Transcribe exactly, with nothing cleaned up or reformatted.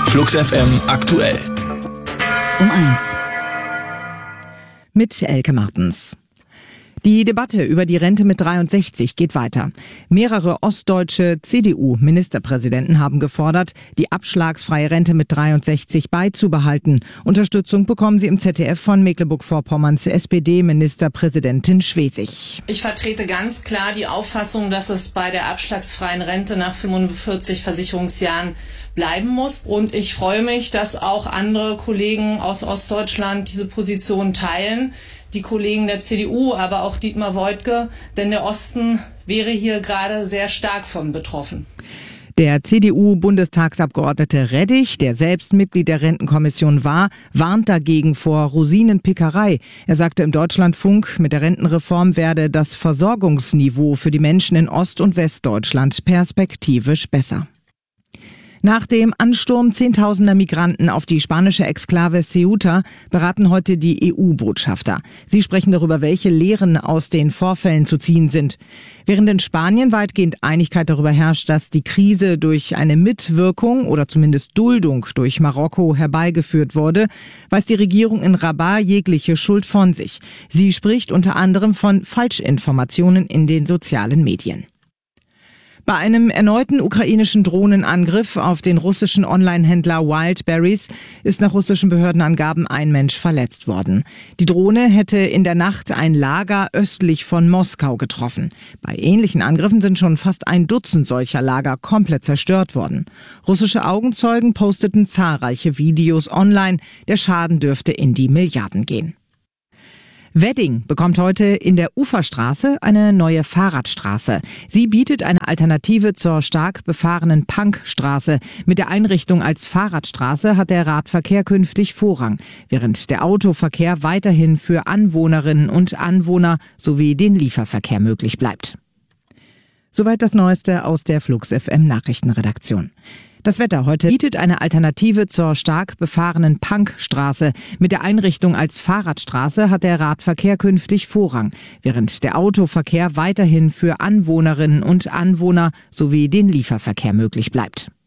Flux F M aktuell. Um eins. Mit Elke Martens. Die Debatte über die Rente mit dreiundsechzig geht weiter. Mehrere ostdeutsche C D U-Ministerpräsidenten haben gefordert, die abschlagsfreie Rente mit dreiundsechzig beizubehalten. Unterstützung bekommen sie im Z D F von Mecklenburg-Vorpommerns S P D-Ministerpräsidentin Schwesig. Ich vertrete ganz klar die Auffassung, dass es bei der abschlagsfreien Rente nach fünfundvierzig Versicherungsjahren bleiben muss. Und ich freue mich, dass auch andere Kollegen aus Ostdeutschland diese Position teilen. Die Kollegen der C D U, aber auch Dietmar Woidke, denn der Osten wäre hier gerade sehr stark von betroffen. Der C D U-Bundestagsabgeordnete Reddich, der selbst Mitglied der Rentenkommission war, warnt dagegen vor Rosinenpickerei. Er sagte im Deutschlandfunk, mit der Rentenreform werde das Versorgungsniveau für die Menschen in Ost- und Westdeutschland perspektivisch besser. Nach dem Ansturm zehntausender Migranten auf die spanische Exklave Ceuta beraten heute die E U-Botschafter. Sie sprechen darüber, welche Lehren aus den Vorfällen zu ziehen sind. Während in Spanien weitgehend Einigkeit darüber herrscht, dass die Krise durch eine Mitwirkung oder zumindest Duldung durch Marokko herbeigeführt wurde, weist die Regierung in Rabat jegliche Schuld von sich. Sie spricht unter anderem von Falschinformationen in den sozialen Medien. Bei einem erneuten ukrainischen Drohnenangriff auf den russischen Online-Händler Wildberries ist nach russischen Behördenangaben ein Mensch verletzt worden. Die Drohne hätte in der Nacht ein Lager östlich von Moskau getroffen. Bei ähnlichen Angriffen sind schon fast ein Dutzend solcher Lager komplett zerstört worden. Russische Augenzeugen posteten zahlreiche Videos online. Der Schaden dürfte in die Milliarden gehen. Wedding bekommt heute in der Uferstraße eine neue Fahrradstraße. Sie bietet eine Alternative zur stark befahrenen Punkstraße. Mit der Einrichtung als Fahrradstraße hat der Radverkehr künftig Vorrang, während der Autoverkehr weiterhin für Anwohnerinnen und Anwohner sowie den Lieferverkehr möglich bleibt. Soweit das Neueste aus der Flux F M Nachrichtenredaktion. Das Wetter heute bietet eine Alternative zur stark befahrenen Punkstraße. Mit der Einrichtung als Fahrradstraße hat der Radverkehr künftig Vorrang, während der Autoverkehr weiterhin für Anwohnerinnen und Anwohner sowie den Lieferverkehr möglich bleibt.